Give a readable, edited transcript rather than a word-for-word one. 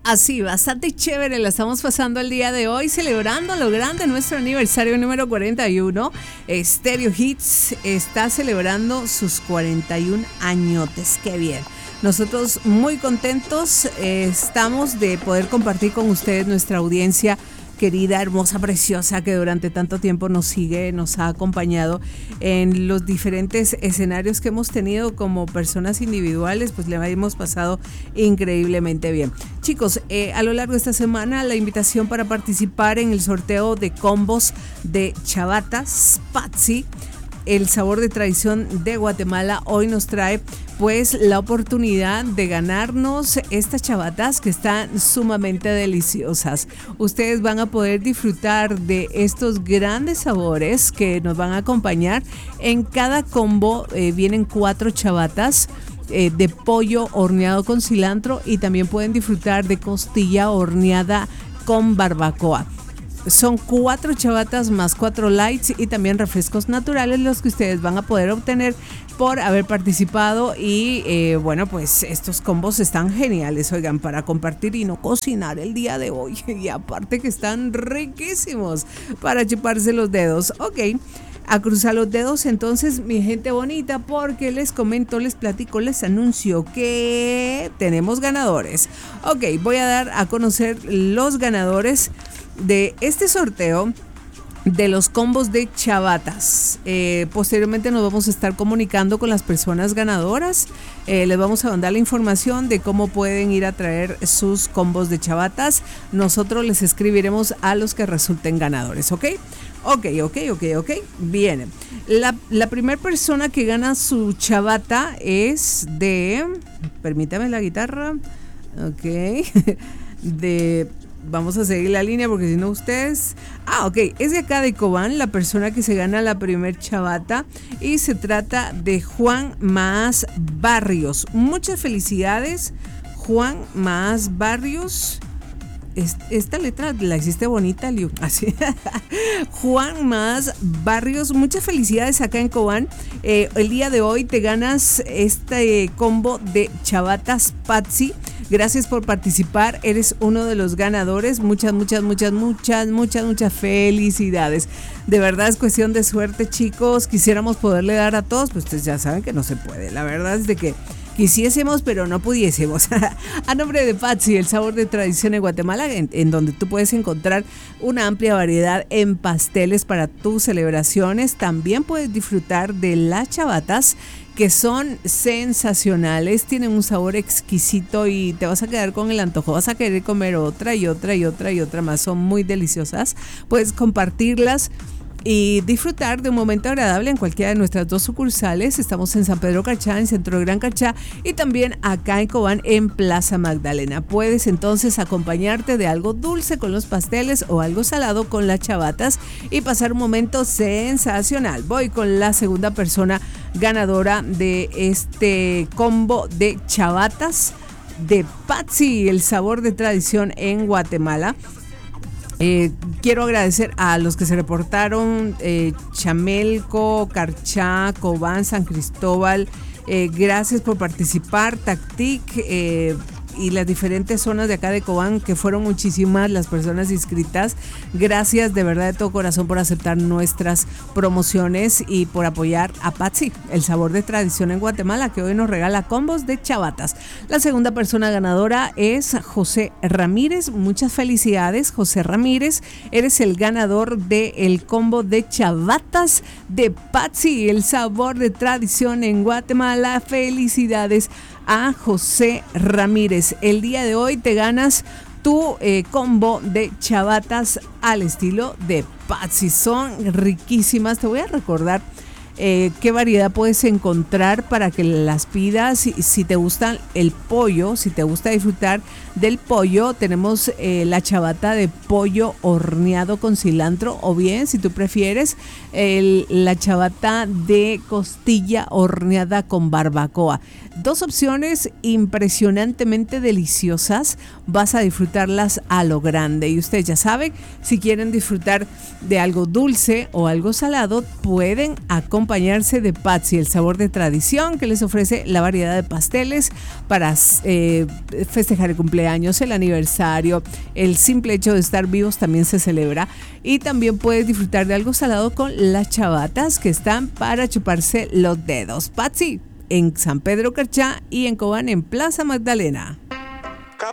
Así, bastante chévere, la estamos pasando el día de hoy, celebrando lo grande nuestro aniversario número 41. Stereo Hits está celebrando sus 41 añotes, qué bien. Nosotros muy contentos estamos de poder compartir con ustedes nuestra audiencia querida, hermosa, preciosa, que durante tanto tiempo nos sigue, nos ha acompañado en los diferentes escenarios que hemos tenido como personas individuales, pues le hemos pasado increíblemente bien. Chicos, a lo largo de esta semana la invitación para participar en el sorteo de combos de Chavatas Pazzi, el sabor de tradición de Guatemala, hoy nos trae pues la oportunidad de ganarnos estas chavatas que están sumamente deliciosas. Ustedes van a poder disfrutar de estos grandes sabores que nos van a acompañar. En cada combo vienen 4 chavatas de pollo horneado con cilantro y también pueden disfrutar de costilla horneada con barbacoa. Son 4 chavatas más 4 lights y también refrescos naturales los que ustedes van a poder obtener por haber participado y bueno, pues estos combos están geniales, oigan, para compartir y no cocinar el día de hoy y aparte que están riquísimos para chuparse los dedos. Ok, a cruzar los dedos entonces, mi gente bonita, porque les comento, les platico, les anuncio que tenemos ganadores. Ok, voy a dar a conocer los ganadores de este sorteo de los combos de chavatas. Posteriormente nos vamos a estar comunicando con las personas ganadoras. Les vamos a mandar la información de cómo pueden ir a traer sus combos de chavatas. Nosotros les escribiremos a los que resulten ganadores, ¿ok? Ok. Bien. La primera persona que gana su chavata es de... Permítame la guitarra. Ok. Vamos a seguir la línea porque si no ustedes... ok, es de acá de Cobán la persona que se gana la primer chavata y se trata de Juan Más Barrios. Muchas felicidades, Juan Más Barrios. Esta letra la hiciste bonita, Liu. Así. Juan Más Barrios, muchas felicidades acá en Cobán. El día de hoy te ganas este combo de chavatas Pazzi. Gracias por participar, eres uno de los ganadores. Muchas felicidades. De verdad es cuestión de suerte, chicos. Quisiéramos poderle dar a todos, pues ustedes ya saben que no se puede. La verdad es de que quisiésemos, pero no pudiésemos. A nombre de Pazzi, el sabor de tradición en Guatemala, en donde tú puedes encontrar una amplia variedad en pasteles para tus celebraciones. También puedes disfrutar de las chavatas, que son sensacionales, tienen un sabor exquisito y te vas a quedar con el antojo, vas a querer comer otra más, son muy deliciosas. Puedes compartirlas y disfrutar de un momento agradable en cualquiera de nuestras 2 sucursales. Estamos en San Pedro Carchá, en Centro de Gran Carchá, y también acá en Cobán, en Plaza Magdalena. Puedes entonces acompañarte de algo dulce con los pasteles o algo salado con las chavatas y pasar un momento sensacional. Voy con la segunda persona ganadora de este combo de chavatas de Pazzi, el sabor de tradición en Guatemala. Quiero agradecer a los que se reportaron, Chamelco, Carchá, Cobán, San Cristóbal. Gracias por participar, Tactic y las diferentes zonas de acá de Cobán, que fueron muchísimas las personas inscritas. Gracias de verdad de todo corazón por aceptar nuestras promociones y por apoyar a Pazzi, el sabor de tradición en Guatemala, que hoy nos regala combos de chavatas. La segunda persona ganadora es José Ramírez. Muchas felicidades, José Ramírez. Eres el ganador del combo de chavatas de Pazzi, el sabor de tradición en Guatemala. Felicidades a José Ramírez. El día de hoy te ganas tu combo de chavatas al estilo de Pazzi. Son riquísimas. Te voy a recordar qué variedad puedes encontrar para que las pidas. Si te gusta el pollo, si te gusta disfrutar del pollo, tenemos la chavata de pollo horneado con cilantro, o bien, si tú prefieres, la chavata de costilla horneada con barbacoa. 2 opciones impresionantemente deliciosas. Vas a disfrutarlas a lo grande. Y ustedes ya saben, si quieren disfrutar de algo dulce o algo salado, pueden acompañar acompañarse de Patsy, el sabor de tradición, que les ofrece la variedad de pasteles para festejar el cumpleaños, el aniversario. El simple hecho de estar vivos también se celebra. Y también puedes disfrutar de algo salado con las chavatas, que están para chuparse los dedos. Patsy, en San Pedro Carchá y en Cobán, en Plaza Magdalena.